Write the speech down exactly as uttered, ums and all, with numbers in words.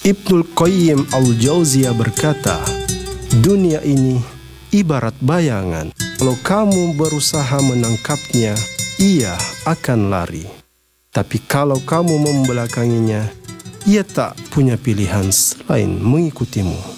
Ibnul Qayyim Al-Jauziyah berkata, dunia ini ibarat bayangan. Kalau kamu berusaha menangkapnya, ia akan lari. Tapi kalau kamu membelakanginya, ia tak punya pilihan selain mengikutimu.